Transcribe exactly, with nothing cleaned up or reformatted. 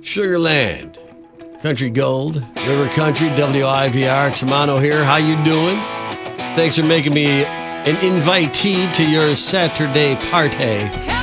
Sugarland, Country Gold, River Country, W I V R, Tamano here. How you doing? Thanks for making me an invitee to your Saturday party.